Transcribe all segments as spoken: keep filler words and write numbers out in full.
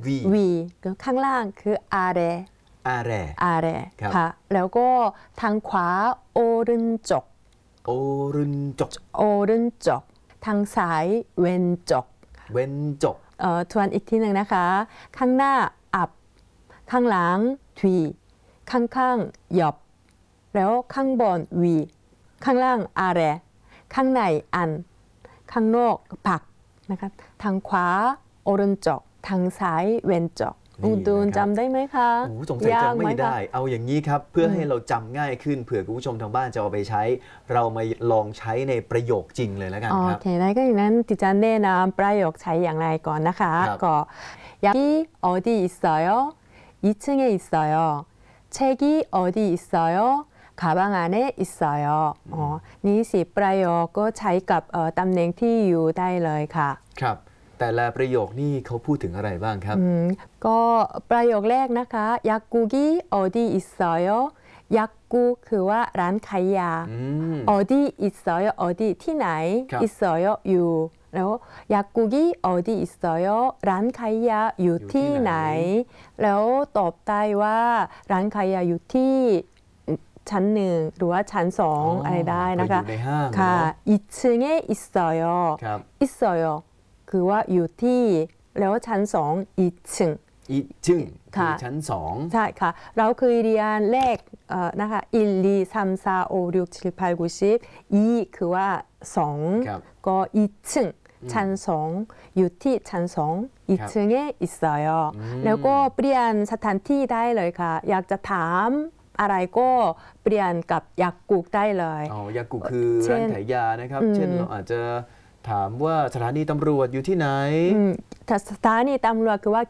วีวีข้างล่างคืออาเรอาแรอาเรค่ะแล้วก็ทางขวาโอรุนจกโอรุนจกโอรุนจกทางซ้ายเวนจกเวนจกเอ่อทวนอีกทีหนึ่งนะคะข้างหน้าอับข้างหลังทวีข้างข้างหยอบแล้วข้างบนวีข้างล่างอาเรข้างในอันข้างนอกผักนะคะทางขวาโอรุนจกทางซ้ายเวนจกดูนจำได้ไหมคะโอ้สงสัยจำไม่ได้เอาอย่างนี้ครับเพื่อให้เราจำง่ายขึ้นเผื่อคุณผู้ชมทางบ้านจะเอาไปใช้เรามาลองใช้ในประโยคจริงเลยแล้วกันครับโอเคได้ก็อย่างนั้นดิฉันแนะนำประโยคใช้อย่างไรก่อนนะคะก็ยาก어디있어요 이 층에 있어요 책이 어디 있어요 가방 안에 있어요อ๋อนี่สิประโยคก็ใช้กับตำแหน่งที่อยู่ได้เลยค่ะครับแต่ละประโยคนี่เขาพูดถึงอะไรบ้างครับก็ประโยคแรกนะคะ약국이어디있어요 약국คือว่าร้านขายยา어디있어요อดีที่ไหน있어요อยู่แล้ว약국이어디있어요ร้านขายยาอยู่ที่ไหนแล้วตอบได้ว่าร้านขายยาอยู่ที่ชั้นหนึ่งหรือว่าชั้นสองอะไรได้นะคะค่ะ이 층에 있어요 있어요คือว่าอยู่ที่แล้วชั้นสองอีชึงอีชึงคือชั้นสองใช่ค่ะเราเคยเรียนเลขนะคะหนึ่ง สอง สาม สี่ ห้า หก เจ็ด แปด เก้า สิบอีคือว่าสองก็อีชึงชั้นสองอยู่ที่ชั้นสองอีชึงเออิสอยแล้วก็เปลี่ยนสถานที่ได้เลยค่ะอยากจะถามอะไรก็เปลี่ยนกับยากุกได้เลยอ๋อยากุกคือร้านขายยานะครับเช่นเราอาจจะถามว่าสถานีตำรวจอยู่ที่ไหนสถานีตำรวจคือว่า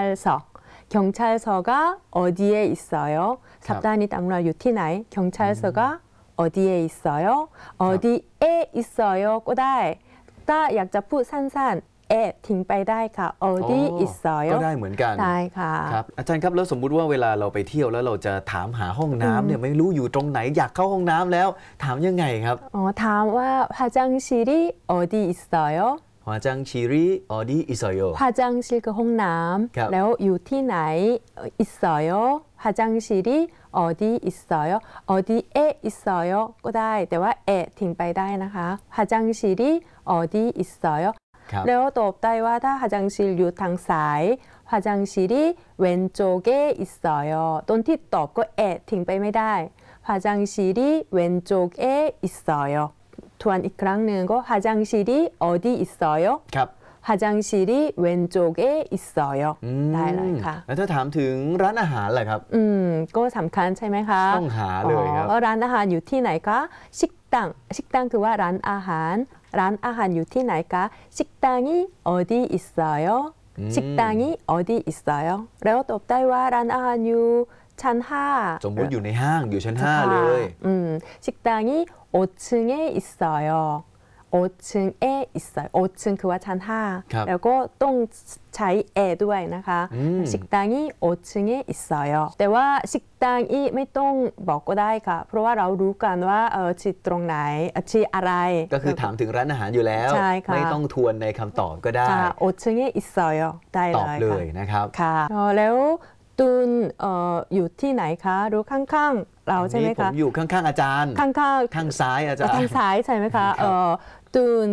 경찰서경찰서가어디에있어요สถานีตำรวจอยู่ที่ไหน경찰서가어디에있어요 어디에있어요ก็ได้ถ้าอยากจะพูดสั้นๆเอทิ้งไปได้ค่ะอดีอิสอยก็ได้เหมือนกันได้ค่ะครับอาจารย์ครับแล้วสมมุติว่าเวลาเราไปเที่ยวแล้วเราจะถามหาห้องน้ำเนี่ยไม่รู้อยู่ตรงไหนอยากเข้าห้องน้ำแล้วถามยังไงครับอ๋อถามว่า화장실이어디있어요 화장실이어디있어요 화장실คือห้องน้ำแล้วอยู่ที่ไหน있어요 화장실이어디있어요어디에있어요ก็ได้แต่ว่าเอทิ้งไปได้นะคะ화장실이어디있어요แล้วตอบได้ว่าถ้า화장실อยู่ทางซ้าย화장실이왼쪽에있어요ตอนที่ตอบก็เอทิ้งไปไม่ได้화장실이왼쪽에있어요ทวนอีกครั้งหนึ่งก็화장실이어디있어요 ครับ 화장실이왼쪽에있어요ได้เลยค่ะแล้วถ้าถามถึงร้านอาหารล่ะครับอืมก็สำคัญใช่ไหมคะต้องหาเลยครับร้านอาหารอยู่ที่ไหนคะ식당 식당คือว่าร้านอาหารร้านอาหารอยู่ที่ไหนคะ식당이어디있어요 식당이어디있어요แล้วตอบได้ว่าร้านอาหารอยู่ชั้นห้าสมมติอยู่ในห้างอยู่ชั้นห้าเลยอืม식당이오 층에 있어요โอ층에 있어요โอ층คือว่าชั้นห้าแล้วก็ต้องใช้เอด้วยนะคะ식당이오 층에 있어요แต่ว่า식당이ไม่ต้องบอกก็ได้ค่ะเพราะว่าเรารู้กันว่าเออที่ตรงไหนที่อะไรก็คือถามถึงร้านอาหารอยู่แล้วไม่ต้องทวนในคำตอบก็ได้โอ층에 있어요ได้เลยตอบเลยนะครับค่ะแล้วตุนเอ่ออยู่ที่ไหนคะรู้ข้างๆเราใช่ไหมคะผมอยู่ข้างๆอาจารย์ข้างๆข้างซ้ายอาจารย์ข้างซ้ายใช่ไหมคะเอ่อตุน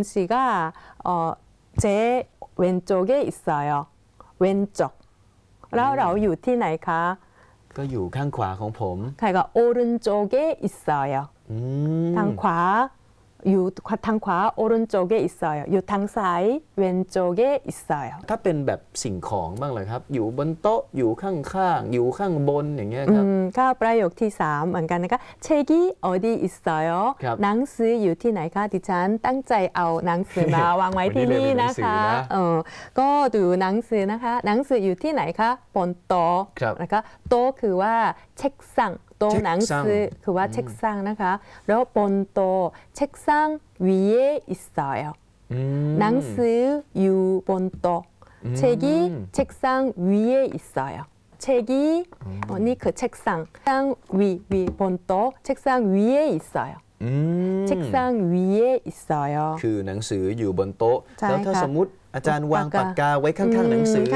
씨가어제왼쪽에있어요เว้นจกแล้วเราอยู่ที่ไหนคะก็อยู่ข้างขวาของผมใครก็오른쪽에있어요ทางขวาอยู่ทางขวาโอรุนโจเกอิสอยอยู่ทางซ้ายเวนโจเกอิสอยถ้าเป็นแบบสิ่งของบ้างเลยครับอยู่บนโต๊ะอยู่ข้างๆอยู่ข้างบนอย่างเงี้ยครับก็ประโยคที่สามเหมือนกันนะคะเชกิออดีอิสอยหนังสืออยู่ที่ไหนคะดิฉันตั้งใจเอาหนังสือมาวางไว้ที่นี่นะคะเออก็ดูหนังสือนะคะหนังสืออยู่ที่ไหนคะบนโต๊ะนะคะโต๊ะคือว่าเช็คสั่งโต๊ะหนังสือคือว่าเช็คสั่งนะคะแล้วบนโต๊ะเช็คสั่ง위에 있어요. 낭스 유본또 책이 책상 위에 있어요. 책이 언니 그 책상 위 위 본또 책상 위에 있어요. 책상 위에 있어요. คือหนังสืออยู่บนโต๊ะแล้วถ้าสมมุติอาจารย์วางปากกาไว้ข้างๆหนังสือ